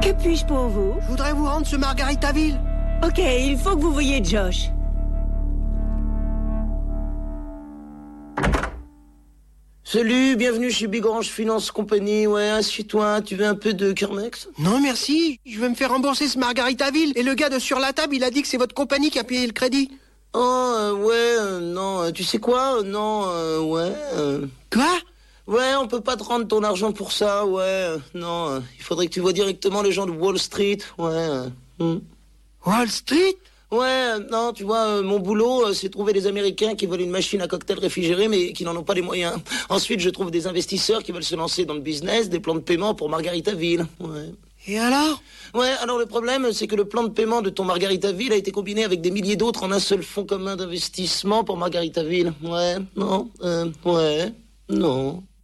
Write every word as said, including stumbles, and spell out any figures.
Que puis-je pour vous? Je voudrais vous rendre ce Margaritaville. Ok, il faut que vous voyiez Josh. Salut, bienvenue chez Big Orange Finance Company. Ouais, assieds-toi, tu veux un peu de Kermex? Non, merci. Je veux me faire rembourser ce Margaritaville. Et le gars de sur la table, il a dit que c'est votre compagnie qui a payé le crédit. Oh, euh, ouais, euh, non, euh, tu sais quoi? Non, euh, ouais... Euh... Quoi? Ouais, on peut pas te rendre ton argent pour ça, ouais, euh, non. Euh, il faudrait que tu vois directement les gens de Wall Street, ouais. Euh, hmm. Wall Street? Ouais, euh, non, tu vois, euh, mon boulot, euh, c'est trouver des Américains qui veulent une machine à cocktail réfrigérée, mais qui n'en ont pas les moyens. Ensuite, je trouve des investisseurs qui veulent se lancer dans le business, des plans de paiement pour Margaritaville, ouais. Et alors? Ouais, alors le problème, c'est que le plan de paiement de ton Margaritaville a été combiné avec des milliers d'autres en un seul fonds commun d'investissement pour Margaritaville. Ouais, non, euh, ouais, non.